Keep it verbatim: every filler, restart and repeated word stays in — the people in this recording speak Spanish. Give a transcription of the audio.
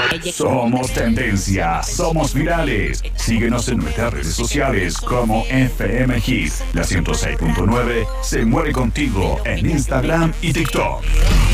Somos tendencia, somos virales. Síguenos en nuestras redes sociales como F M Hit. La ciento seis punto nueve se muere contigo en Instagram y TikTok.